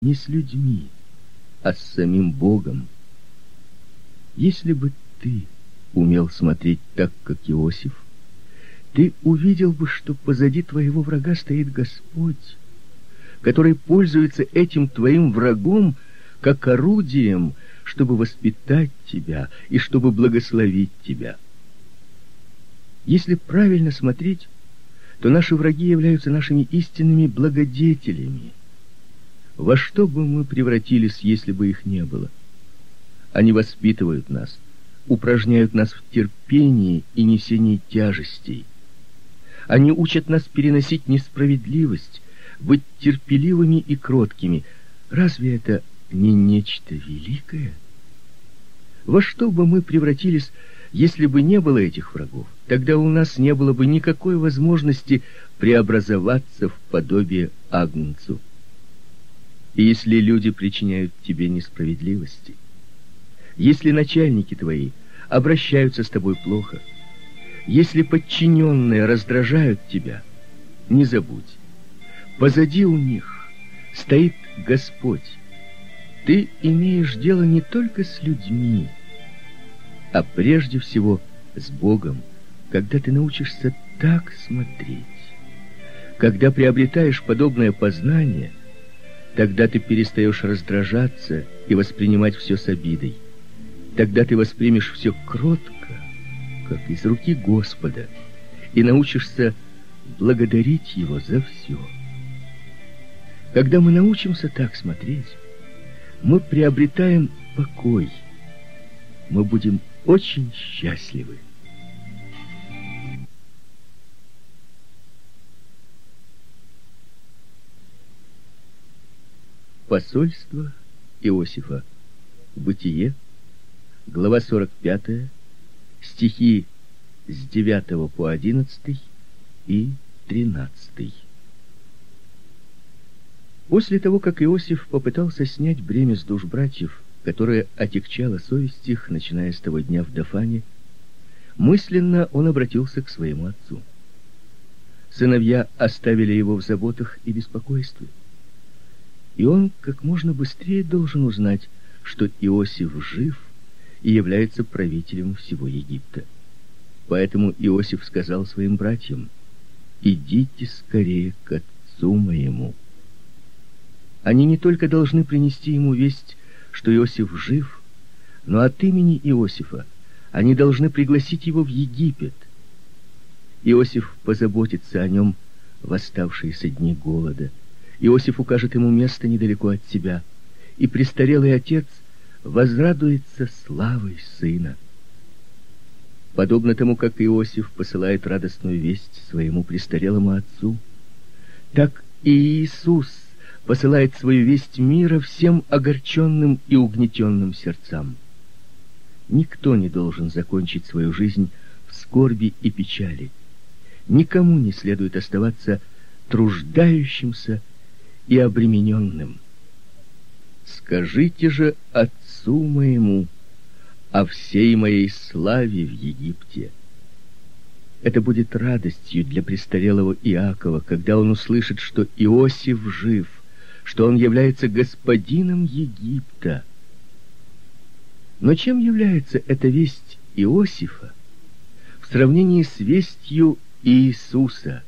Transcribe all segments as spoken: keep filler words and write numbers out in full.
не с людьми, а с самим Богом. Если бы ты умел смотреть так, как Иосиф, ты увидел бы, что позади твоего врага стоит Господь, который пользуется этим твоим врагом как орудием, чтобы воспитать тебя и чтобы благословить тебя. Если правильно смотреть, то наши враги являются нашими истинными благодетелями. Во что бы мы превратились, если бы их не было? Они воспитывают нас, упражняют нас в терпении и несении тяжестей. Они учат нас переносить несправедливость, быть терпеливыми и кроткими. Разве это не нечто великое? Во что бы мы превратились, если бы не было этих врагов? Тогда у нас не было бы никакой возможности преобразоваться в подобие Агнцу. И если люди причиняют тебе несправедливости, если начальники твои обращаются с тобой плохо, если подчиненные раздражают тебя, не забудь, позади у них стоит Господь. Ты имеешь дело не только с людьми, а прежде всего с Богом, когда ты научишься так смотреть. Когда приобретаешь подобное познание, тогда ты перестаешь раздражаться и воспринимать все с обидой. Тогда ты воспримешь все кротко, как из руки Господа, и научишься благодарить Его за все. Когда мы научимся так смотреть, мы приобретаем покой. Мы будем очень счастливы. Посольство Иосифа. Бытие, глава сорок пятая, стихи с девятого по одиннадцатый и тринадцатый. После того, как Иосиф попытался снять бремя с душ братьев, которое отягчало совесть их, начиная с того дня в Дофане, мысленно он обратился к своему отцу. Сыновья оставили его в заботах и беспокойстве, и он как можно быстрее должен узнать, что Иосиф жив и является правителем всего Египта. Поэтому Иосиф сказал своим братьям: «Идите скорее к отцу моему». Они не только должны принести ему весть, что Иосиф жив, но от имени Иосифа они должны пригласить его в Египет. Иосиф позаботится о нем в оставшиеся дни голода. Иосиф укажет ему место недалеко от себя, и престарелый отец возрадуется славой сына. Подобно тому, как Иосиф посылает радостную весть своему престарелому отцу, так и Иисус посылает свою весть мира всем огорченным и угнетенным сердцам. Никто не должен закончить свою жизнь в скорби и печали. Никому не следует оставаться труждающимся и обремененным. «Скажите же отцу моему о всей моей славе в Египте». Это будет радостью для престарелого Иакова, когда он услышит, что Иосиф жив, что он является господином Египта. Но чем является эта весть Иосифа в сравнении с вестью Иисуса?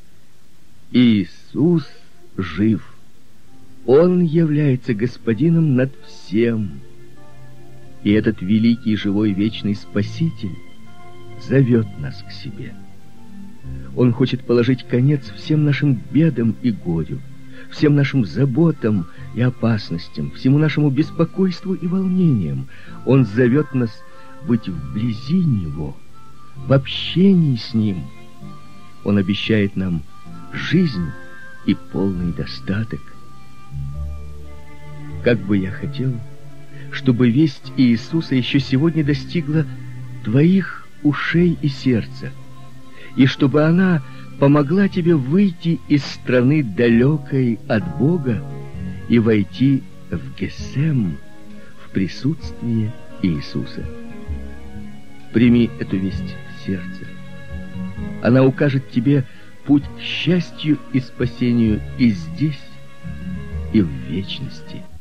Иисус жив. Он является господином над всем. И этот великий, живой, вечный Спаситель зовет нас к себе. Он хочет положить конец всем нашим бедам и горю, всем нашим заботам и опасностям, всему нашему беспокойству и волнениям. Он зовет нас быть вблизи Него, в общении с Ним. Он обещает нам жизнь и полный достаток. Как бы я хотел, чтобы весть Иисуса еще сегодня достигла твоих ушей и сердца, и чтобы она помогла тебе выйти из страны далекой от Бога и войти в Гесем, в присутствие Иисуса. Прими эту весть в сердце. Она укажет тебе путь к счастью и спасению и здесь, и в вечности.